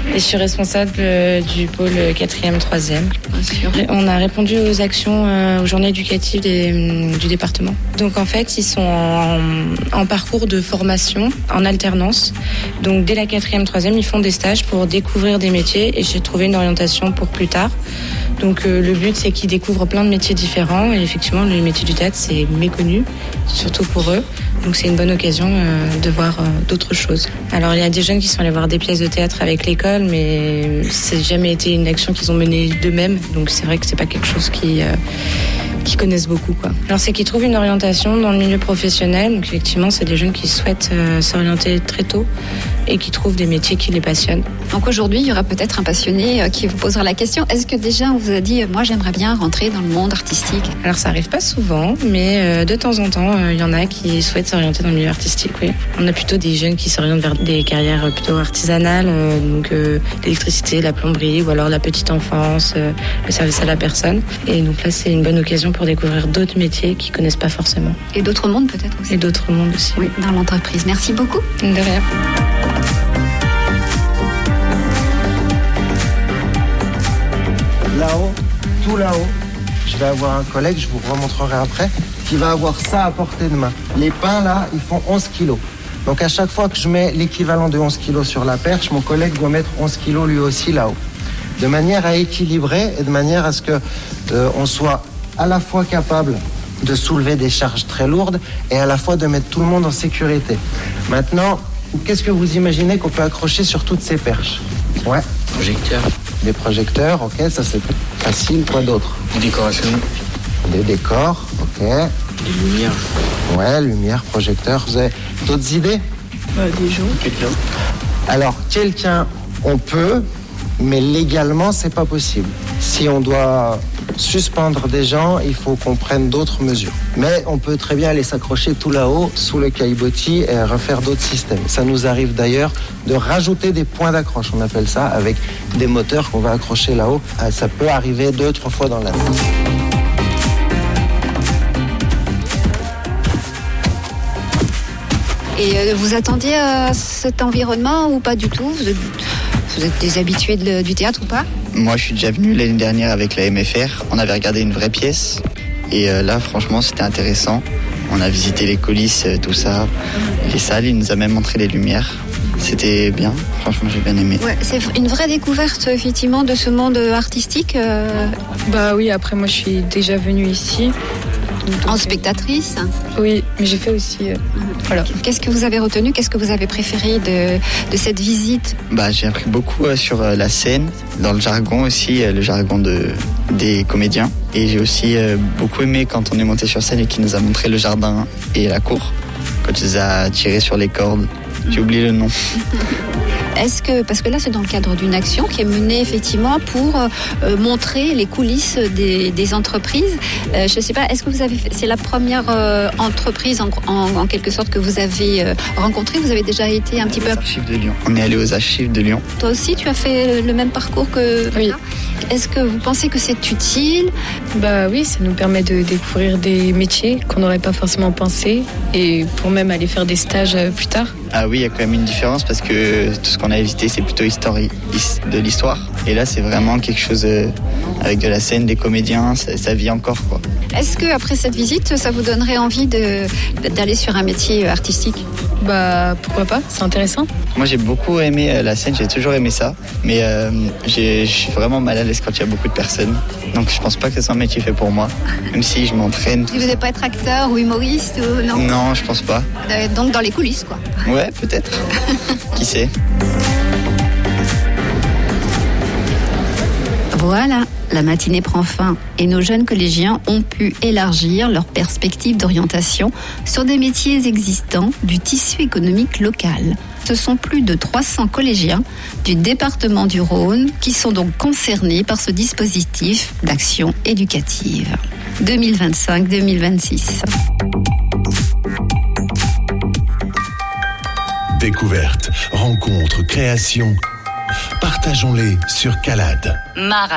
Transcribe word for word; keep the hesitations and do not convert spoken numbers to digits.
Et je suis responsable euh, du pôle quatrième troisième. On a répondu aux actions, euh, aux journées éducatives des, du département. Donc en fait, ils sont en, en parcours de formation, en alternance. Donc dès la quatrième troisième, ils font des stages pour découvrir des métiers et j'ai trouvé une orientation pour plus tard. Donc euh, le but, c'est qu'ils découvrent plein de métiers différents. Et effectivement, le métier du théâtre, c'est méconnu, surtout pour eux. Donc c'est une bonne occasion euh, de voir euh, d'autres choses. Alors il y a des jeunes qui sont allés voir des pièces de théâtre avec l'école, mais c'est jamais été une action qu'ils ont menée d'eux-mêmes. Donc c'est vrai que c'est pas quelque chose qui... Euh, qui connaissent beaucoup, quoi. Alors c'est qu'ils trouvent une orientation dans le milieu professionnel. Donc effectivement, c'est des jeunes qui souhaitent euh, s'orienter très tôt et qui trouvent des métiers qui les passionnent. Donc aujourd'hui, il y aura peut-être un passionné euh, qui vous posera la question. Est-ce que déjà on vous a dit, moi j'aimerais bien rentrer dans le monde artistique? Alors ça arrive pas souvent, mais euh, de temps en temps, il euh, y en a qui souhaitent s'orienter dans le milieu artistique, oui. On a plutôt des jeunes qui s'orientent vers des carrières plutôt artisanales, euh, donc euh, l'électricité, la plomberie, ou alors la petite enfance, euh, le service à la personne. Et donc là, c'est une bonne occasion pour découvrir d'autres métiers qu'ils connaissent pas forcément. Et d'autres mondes peut-être aussi. Et d'autres mondes aussi. Oui, dans l'entreprise. Merci beaucoup. De rien. Là-haut, tout là-haut, je vais avoir un collègue, je vous remontrerai après, qui va avoir ça à portée de main. Les pains là, ils font onze kilos. Donc à chaque fois que je mets l'équivalent de onze kilos sur la perche, mon collègue doit mettre onze kilos lui aussi là-haut. De manière à équilibrer et de manière à ce que euh, on soit à la fois capable de soulever des charges très lourdes et à la fois de mettre tout le monde en sécurité. Maintenant, qu'est-ce que vous imaginez qu'on peut accrocher sur toutes ces perches? Ouais. Projecteurs. Des projecteurs, ok, ça c'est facile. Quoi d'autre? Des décorations. Des décors, ok. Des lumières. Ouais, lumière, projecteur. Vous avez d'autres idées? Bah, des gens. Quelqu'un. Alors, quelqu'un, on peut, mais légalement, c'est pas possible. Si on doit suspendre des gens, il faut qu'on prenne d'autres mesures. Mais on peut très bien aller s'accrocher tout là-haut, sous le caillebotis, et refaire d'autres systèmes. Ça nous arrive d'ailleurs de rajouter des points d'accroche, on appelle ça, avec des moteurs qu'on va accrocher là-haut. Ça peut arriver deux, trois fois dans l'année. Et euh, vous attendiez à cet environnement ou pas du tout? Vous êtes, vous êtes des habitués de, du théâtre ou pas? Moi, je suis déjà venu l'année dernière avec la M F R. On avait regardé une vraie pièce. Et euh, là, franchement, c'était intéressant. On a visité les coulisses, tout ça. Les salles, il nous a même montré les lumières. C'était bien. Franchement, j'ai bien aimé. Ouais, c'est une vraie découverte, effectivement, de ce monde artistique. Euh... Bah oui, après, moi, je suis déjà venue ici. En spectatrice? Oui, mais j'ai fait aussi... Euh, voilà. Qu'est-ce que vous avez retenu? Qu'est-ce que vous avez préféré de, de cette visite? Bah, j'ai appris beaucoup euh, sur euh, la scène, dans le jargon aussi, euh, le jargon de, des comédiens. Et j'ai aussi euh, beaucoup aimé quand on est monté sur scène et qu'il nous a montré le jardin et la cour. Quand il nous a tiré sur les cordes. J'ai oublié le nom. Est-ce que, parce que là c'est dans le cadre d'une action qui est menée effectivement pour euh, montrer les coulisses des, des entreprises. Euh, je ne sais pas, est-ce que vous avez, c'est la première euh, entreprise en, en, en quelque sorte que vous avez euh, rencontrée? Vous avez déjà été un petit peu... Les archives de Lyon. On est allé aux archives de Lyon. Toi aussi, tu as fait le même parcours que... Oui. Est-ce que vous pensez que c'est utile? Bah oui, ça nous permet de découvrir des métiers qu'on n'aurait pas forcément pensé et pour même aller faire des stages plus tard. Ah oui, il y a quand même une différence parce que tout ce qu'on a visité, c'est plutôt histoire, de l'histoire. Et là, c'est vraiment quelque chose avec de la scène, des comédiens, ça, ça vit encore, quoi. Est-ce que après cette visite, ça vous donnerait envie de, d'aller sur un métier artistique? Bah pourquoi pas, c'est intéressant. Moi j'ai beaucoup aimé la scène, j'ai toujours aimé ça, mais euh, j'ai, je suis vraiment mal à l'aise quand il y a beaucoup de personnes, donc je pense pas que ce soit un métier fait pour moi, même si je m'entraîne. Vous n'allez pas être acteur ou humoriste ou non? Non, je pense pas. Donc dans les coulisses, quoi. Ouais, peut-être. Qui sait? Voilà, la matinée prend fin et nos jeunes collégiens ont pu élargir leurs perspectives d'orientation sur des métiers existants du tissu économique local. Ce sont plus de trois cents collégiens du département du Rhône qui sont donc concernés par ce dispositif d'action éducative deux mille vingt-cinq deux mille vingt-six. Découverte, rencontre, création. Partageons-les sur Calade. Mara.